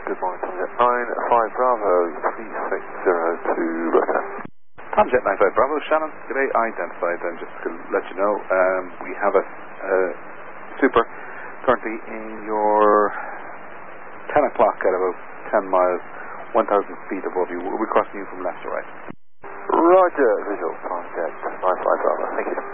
Good morning, Tomjet 95 Bravo 3602 Rotor. Tomjet 95 Bravo, Shannon. G'day, identified, and just to let you know, we have a Super currently in your 10 o'clock at about 10 miles, 1,000 feet above you. We'll be crossing you from left to right. Roger, visual, Tomjet 95 Bravo, thank you.